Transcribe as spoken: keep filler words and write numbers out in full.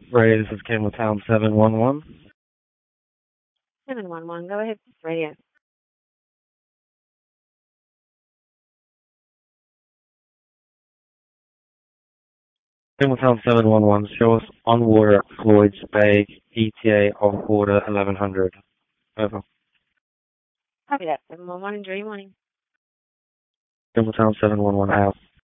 Radio, this is Campbelltown seven one one. seven one one, go ahead, radio. Campbelltown seven one one, show us on water at Floyd's Bay, E T A of order eleven hundred. Over. Copy that, seven one one, enjoy your morning. Campbelltown seven one one, out.